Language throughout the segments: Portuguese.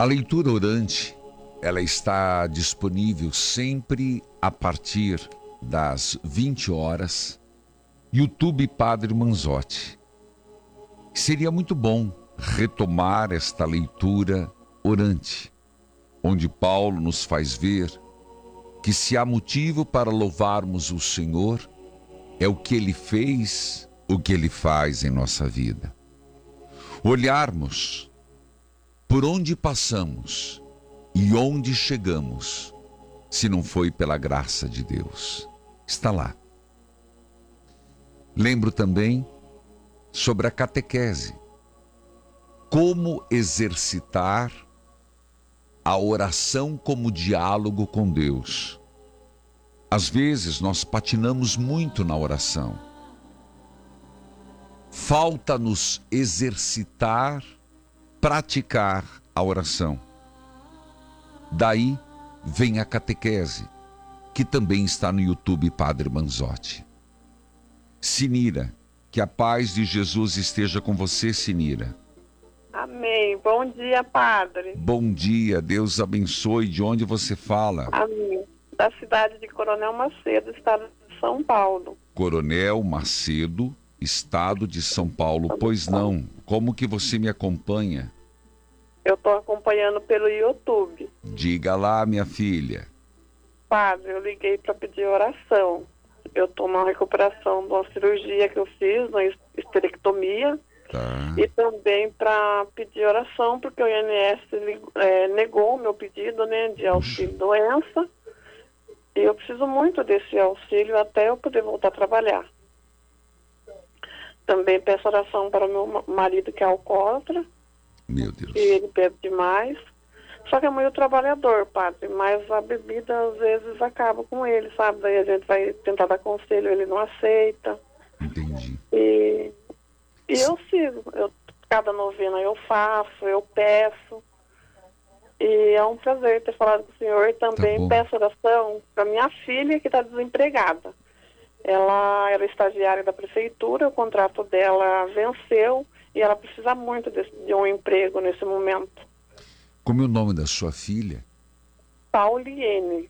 A leitura orante, ela está disponível sempre a partir das 20 horas, YouTube Padre Manzotti. Seria muito bom retomar esta leitura orante, onde Paulo nos faz ver que se há motivo para louvarmos o Senhor, é o que Ele fez, o que Ele faz em nossa vida. Olharmos por onde passamos e onde chegamos, se não foi pela graça de Deus. Está lá. Lembro também sobre a catequese. Como exercitar a oração como diálogo com Deus. Às vezes nós patinamos muito na oração. Falta-nos exercitar, praticar a oração. Daí vem a catequese, que também está no YouTube Padre Manzotti. Sinira, que a paz de Jesus esteja com você, Sinira. Amém. Bom dia, Padre. Bom dia, Deus abençoe. De onde você fala? Amém. Da cidade de Coronel Macedo, estado de São Paulo. Coronel Macedo, estado de São Paulo. Pois não, como que você me acompanha? Eu estou acompanhando pelo YouTube. Diga lá, minha filha. Padre, eu liguei para pedir oração. Eu estou na recuperação de uma cirurgia que eu fiz, uma esterectomia. Tá. E também para pedir oração, porque o INSS negou o meu pedido, né, de auxílio doença. E eu preciso muito desse auxílio até eu poder voltar a trabalhar. Também peço oração para o meu marido, que é alcoólatra. Meu Deus. E ele bebe demais. Só que é muito trabalhador, Padre, mas a bebida às vezes acaba com ele, sabe? Daí a gente vai tentar dar conselho, ele não aceita. Entendi. E eu sigo. Cada novena eu faço, eu peço. E é um prazer ter falado com o senhor. E também peço oração para minha filha, que está desempregada. Ela era estagiária da prefeitura, o contrato dela venceu e ela precisa muito de um emprego nesse momento. Como é o nome da sua filha? Pauliene.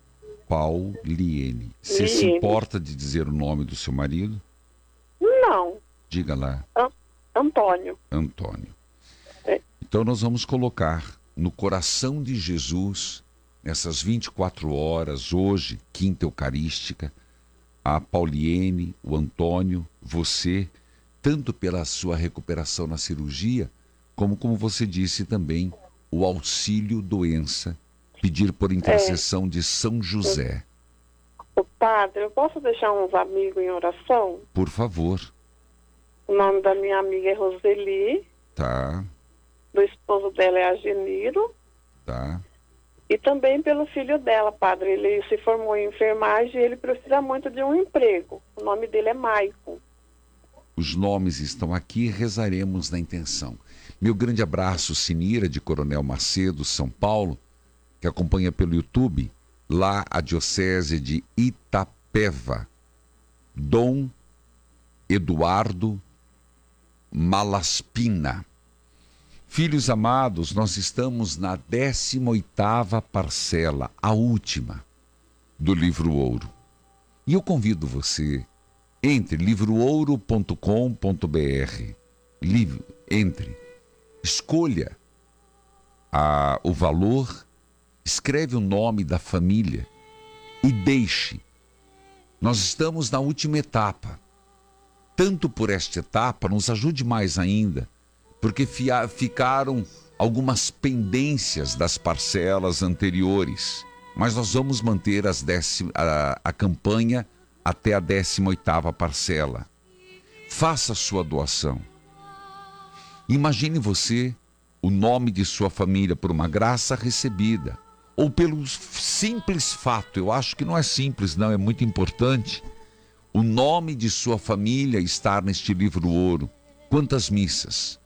Pauliene. Você se importa de dizer o nome do seu marido? Não. Diga lá. Antônio. Antônio. É. Então nós vamos colocar no coração de Jesus, nessas 24 horas, hoje, quinta eucarística, a Pauliene, o Antônio, você, tanto pela sua recuperação na cirurgia, como você disse também, o auxílio doença, pedir por intercessão de São José. O Padre, eu posso deixar uns amigos em oração? Por favor. O nome da minha amiga é Roseli. Tá. Do esposo dela é Ageniro. Tá. E também pelo filho dela, Padre. Ele se formou em enfermagem e ele precisa muito de um emprego. O nome dele é Maicon. Os nomes estão aqui e rezaremos na intenção. Meu grande abraço, Sinira, de Coronel Macedo, São Paulo, que acompanha pelo YouTube, lá a Diocese de Itapeva. Dom Eduardo Malaspina. Filhos amados, nós estamos na 18ª parcela, a última, do Livro Ouro. E eu convido você, entre livroouro.com.br, escolha o valor, escreve o nome da família e deixe. Nós estamos na última etapa. Tanto por esta etapa, nos ajude mais ainda, porque ficaram algumas pendências das parcelas anteriores, mas nós vamos manter a campanha até a 18ª parcela. Faça a sua doação. Imagine você o nome de sua família por uma graça recebida, ou pelo simples fato, eu acho que não é simples não, é muito importante, o nome de sua família estar neste livro ouro. Quantas missas?